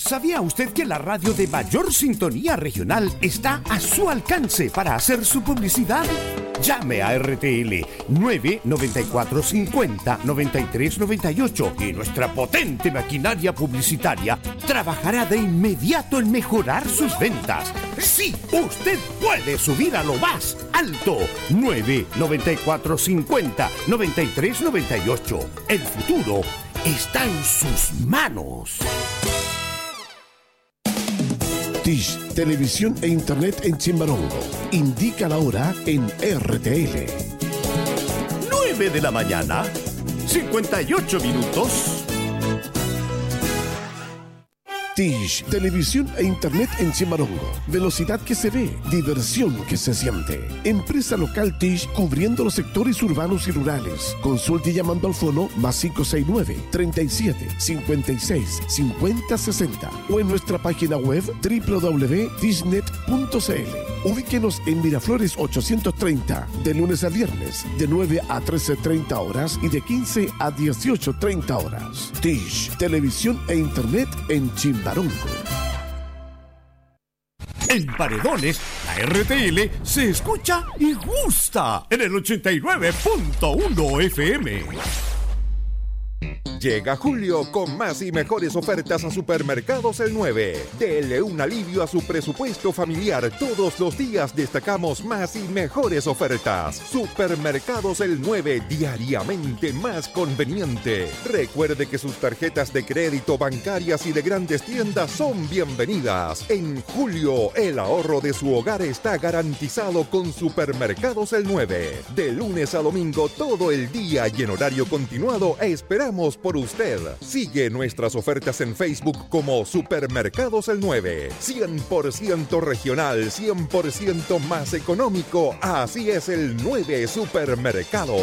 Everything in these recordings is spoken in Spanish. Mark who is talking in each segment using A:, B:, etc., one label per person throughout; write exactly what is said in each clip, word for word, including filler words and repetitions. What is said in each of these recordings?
A: ¿Sabía usted que la radio de mayor sintonía regional está a su alcance para hacer su publicidad? Llame a R T L nueve noventa y cuatro cincuenta noventa y tres noventa y ocho y nuestra potente maquinaria publicitaria trabajará de inmediato en mejorar sus ventas. Sí, usted puede subir a lo más alto. nueve noventa y cuatro cincuenta noventa y tres noventa y ocho. El futuro está en sus manos.
B: Dish, televisión e internet en Chimbarongo. Indica la hora en R T L.
A: nueve de la mañana, cincuenta y ocho minutos.
B: Dish, televisión e internet en Chimbarongo. Velocidad que se ve, diversión que se siente. Empresa local Dish cubriendo los sectores urbanos y rurales. Consulte llamando al fono más cinco seis nueve, treinta y siete, cincuenta y seis, cincuenta sesenta o en nuestra página web doble u doble u doble u punto dishnet punto c l. Ubíquenos en Miraflores ochocientos treinta, de lunes a viernes, de nueve a trece treinta horas y de quince a dieciocho treinta horas. Dish, televisión e internet en Chimbarongo.
A: En Paredones, la R T L se escucha y gusta en el ochenta y nueve punto uno F M.
C: Llega julio con más y mejores ofertas a Supermercados El nueve. Dele un alivio a su presupuesto familiar. Todos los días destacamos más y mejores ofertas. Supermercados El nueve, diariamente más conveniente. Recuerde que sus tarjetas de crédito, bancarias y de grandes tiendas son bienvenidas. En julio, el ahorro de su hogar está garantizado con Supermercados El nueve. De lunes a domingo, todo el día y en horario continuado, esperamos por usted. Sigue nuestras ofertas en Facebook como Supermercados El nueve. cien por ciento regional, cien por ciento más económico. Así es el nueve Supermercados.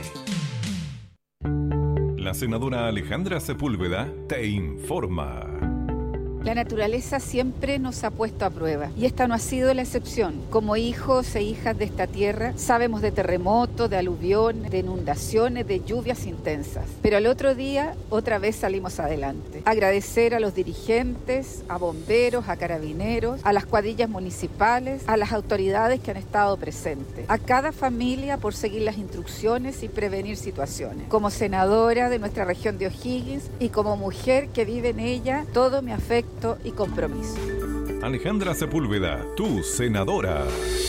D: La senadora Alejandra Sepúlveda te informa.
E: La naturaleza siempre nos ha puesto a prueba y esta no ha sido la excepción. Como hijos e hijas de esta tierra, sabemos de terremotos, de aluviones, de inundaciones, de lluvias intensas. Pero al otro día, otra vez salimos adelante. Agradecer a los dirigentes, a bomberos, a carabineros, a las cuadrillas municipales, a las autoridades que han estado presentes, a cada familia por seguir las instrucciones y prevenir situaciones. Como senadora de nuestra región de O'Higgins y como mujer que vive en ella, todo mi afecto y compromiso.
D: Alejandra Sepúlveda, tu senadora.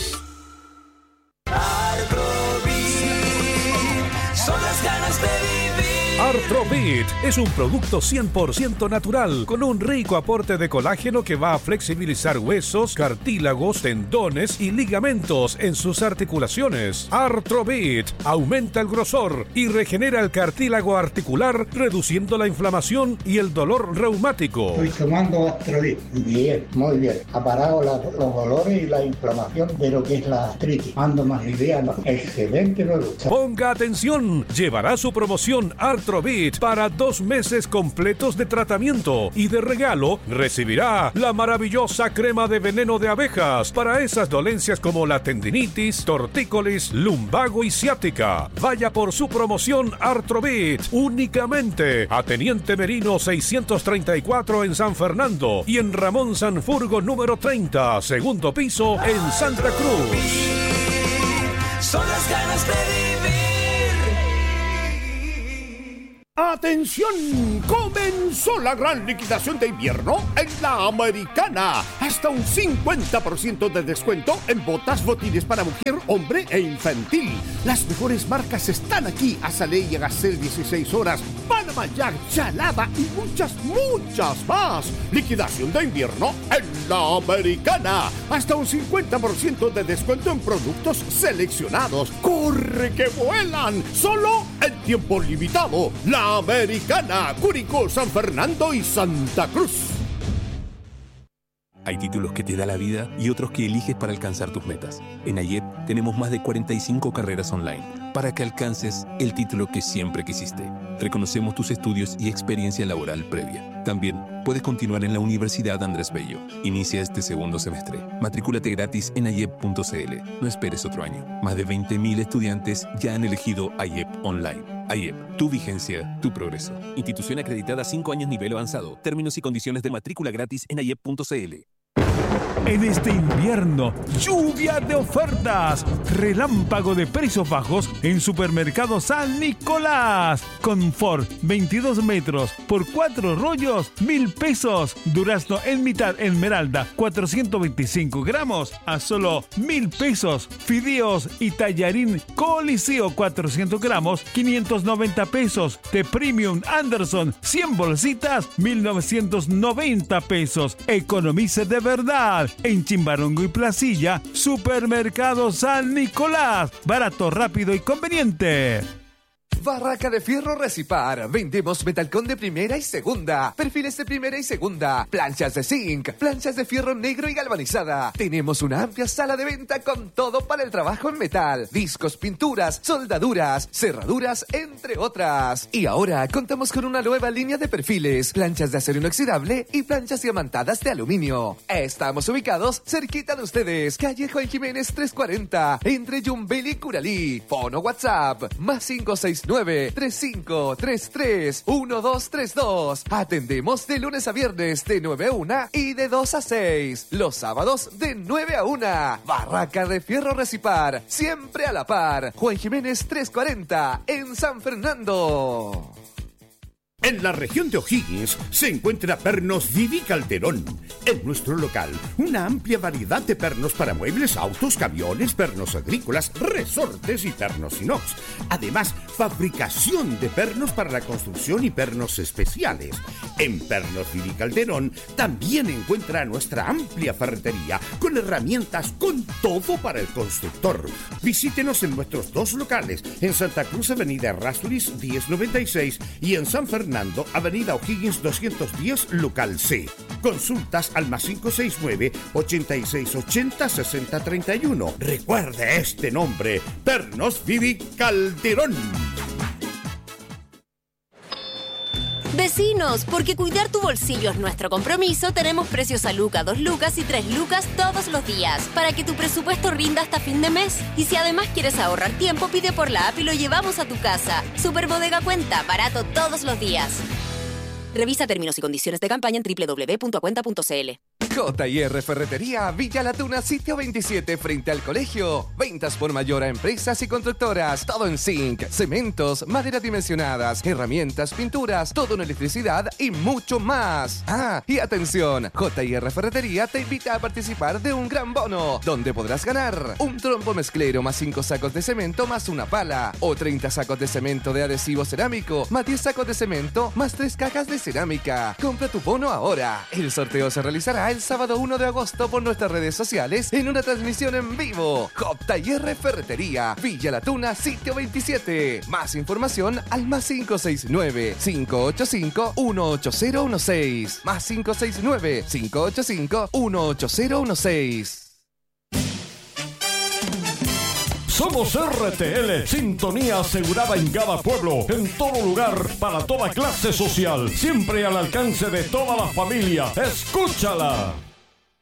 F: Son las ganas de vivir.
G: Artrovit es un producto cien por ciento natural con un rico aporte de colágeno que va a flexibilizar huesos, cartílagos, tendones y ligamentos en sus articulaciones. Artrovit aumenta el grosor y regenera el cartílago articular, reduciendo la inflamación y el dolor reumático.
H: Estoy tomando Artrovit. Bien, muy bien. Ha parado la, los dolores y la inflamación de lo que es la artritis. Ando más liviano. Excelente producto.
G: Ponga atención, llevará su promoción Artrovit para dos meses completos de tratamiento y de regalo recibirá la maravillosa crema de veneno de abejas para esas dolencias como la tendinitis, tortícolis, lumbago y ciática. Vaya por su promoción Artrovit únicamente a Teniente Merino seiscientos treinta y cuatro en San Fernando y en Ramón Sanfurgo número treinta, segundo piso en Santa Cruz.
F: Son las ganas de vivir.
A: ¡Atención! Comenzó la gran liquidación de invierno en La Americana. Hasta un cincuenta por ciento de descuento en botas, botines para mujer, hombre e infantil. Las mejores marcas están aquí. Azalea y Agacel dieciséis horas, Panama Jack, Chalada y muchas, muchas más. Liquidación de invierno en La Americana. Hasta un cincuenta por ciento de descuento en productos seleccionados. ¡Corre que vuelan! Solo en tiempo limitado. La Americana, Curicó, San Fernando y Santa Cruz.
I: Hay títulos que te da la vida y otros que eliges para alcanzar tus metas. En AYEP tenemos más de cuarenta y cinco carreras online para que alcances el título que siempre quisiste. Reconocemos tus estudios y experiencia laboral previa. También puedes continuar en la Universidad Andrés Bello. Inicia este segundo semestre. Matrículate gratis en ayep punto cl. No esperes otro año. Más de veinte mil estudiantes ya han elegido AYEP Online. AYEP, tu vigencia, tu progreso. Institución acreditada cinco años nivel avanzado. Términos y condiciones de matrícula gratis en ayep punto cl.
G: En este invierno, lluvia de ofertas, relámpago de precios bajos en Supermercado San Nicolás. Confort veintidós metros por cuatro rollos, mil pesos. Durazno en mitad Esmeralda, cuatrocientos veinticinco gramos a solo mil pesos. Fideos y tallarín Coliseo, cuatrocientos gramos, quinientos noventa pesos. Té Premium Anderson, cien bolsitas, mil novecientos noventa pesos. Economice de verdad. En Chimbarongo y Placilla, Supermercado San Nicolás. Barato, rápido y conveniente.
J: Barraca de Fierro Recipar. Vendemos metalcón de primera y segunda, perfiles de primera y segunda, planchas de zinc, planchas de fierro negro y galvanizada. Tenemos una amplia sala de venta con todo para el trabajo en metal, discos, pinturas, soldaduras, cerraduras, entre otras. Y ahora contamos con una nueva línea de perfiles, planchas de acero inoxidable y planchas diamantadas de aluminio. Estamos ubicados cerquita de ustedes, calle Juan Jiménez trescientos cuarenta, entre Yumbel y Curalí. Fono WhatsApp, más cinco seis nueve, tres cinco tres tres, uno dos tres dos. Atendemos de lunes a viernes de nueve a una y de dos a seis. Los sábados de nueve a una. Barraca de Fierro Recipar, siempre a la par. Juan Jiménez trescientos cuarenta, en San Fernando.
A: En la región de O'Higgins se encuentra Pernos Vivi Calderón. En nuestro local, una amplia variedad de pernos para muebles, autos, camiones, pernos agrícolas, resortes y pernos inox. Además, fabricación de pernos para la construcción y pernos especiales. En Pernos Vivi Calderón también encuentra nuestra amplia ferretería con herramientas con todo para el constructor. Visítenos en nuestros dos locales, en Santa Cruz, Avenida Errázuriz diez noventa y seis y en San Fernando, Avenida O'Higgins doscientos diez, local C. Consultas al más cinco seis nueve, ochenta y seis ochenta, sesenta treinta y uno. Recuerde este nombre, Pernos Vivi Calderón.
K: Vecinos, porque cuidar tu bolsillo es nuestro compromiso, tenemos precios a Luca, dos lucas y tres lucas todos los días, para que tu presupuesto rinda hasta fin de mes. Y si además quieres ahorrar tiempo, pide por la app y lo llevamos a tu casa. Superbodega Cuenta, barato todos los días. Revisa términos y condiciones de campaña en doble u doble u doble u punto cuenta punto c l.
J: J y R Ferretería Villa La Tuna, sitio veintisiete, frente al colegio. Ventas por mayor a empresas y constructoras. Todo en zinc, cementos, maderas dimensionadas, herramientas, pinturas, todo en electricidad y mucho más. Ah, y atención, J y R Ferretería te invita a participar de un gran bono, donde podrás ganar un trompo mezclero más cinco sacos de cemento más una pala, o treinta sacos de cemento de adhesivo cerámico más diez sacos de cemento más tres cajas de cerámica. Compra tu bono ahora. El sorteo se realizará el sábado uno de agosto por nuestras redes sociales en una transmisión en vivo. J y R Ferretería, Villa La Tuna, sitio veintisiete. Más información al más cinco seis nueve, cinco ocho cinco, uno ocho cero uno seis. Más cinco seis nueve, cinco ocho cinco, uno ocho cero uno seis.
L: Somos R T L, sintonía asegurada en cada pueblo, en todo lugar, para toda clase social, siempre al alcance de toda la familia. ¡Escúchala!